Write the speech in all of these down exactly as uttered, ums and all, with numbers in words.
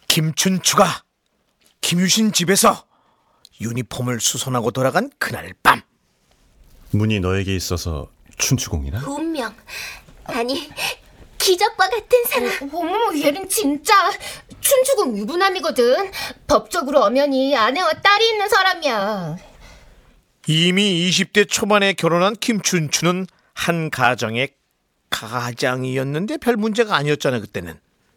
김춘추가 김유신 집에서 유니폼을 수선하고 돌아간 그날 밤, 문이 너에게 있어서 춘추공이나? 운명, 아니 기적과 같은 사람. 어머, 얘는 진짜 춘추공 유부남이거든. 법적으로 엄연히 아내와 딸이 있는 사람이야. 이미 이십 대 초반에 결혼한 김춘추는 한 가정의 가장이었는데 별 문제가 아니었잖아. 그때는.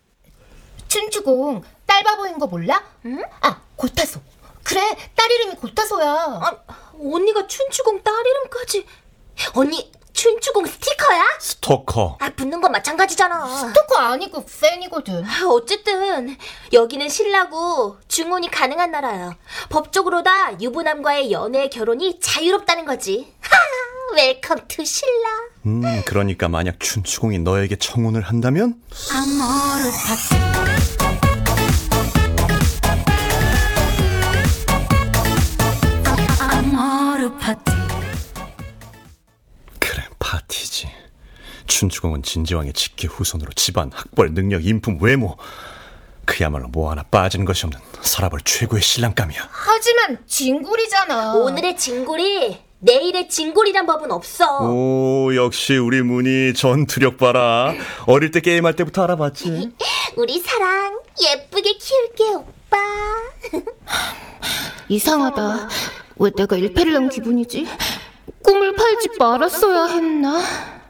춘추공 딸 바보인 거 몰라? 응? 아, 고타소. 그래, 딸 이름이 고타소야. 아, 언니가 춘추공 딸 이름까지. 언니 춘추공 스티커야? 스토커. 아, 붙는 건 마찬가지잖아. 스토커 아니고 팬이거든. 아, 어쨌든 여기는 신라고 중혼이 가능한 나라야. 법적으로 다 유부남과의 연애 결혼이 자유롭다는 거지. 하, 웰컴 투 신라. 음, 그러니까 만약 춘추공이 너에게 청혼을 한다면? 아모르 파티. 아모르 파티. 그래, 파티지. 춘추공은 진지왕의 직계 후손으로 집안, 학벌, 능력, 인품, 외모, 그야말로 뭐 하나 빠진 것이 없는 서라벌 최고의 신랑감이야. 하지만 진골이잖아. 오늘의 진골이 내일의 진골이란 법은 없어. 오, 역시 우리 문희 전투력 봐라. 어릴 때 게임할 때부터 알아봤지. 우리 사랑 예쁘게 키울게, 오빠. 이상하다. 왜 내가 일패를 한 기분이지? 꿈을 팔지 말았어야 했나?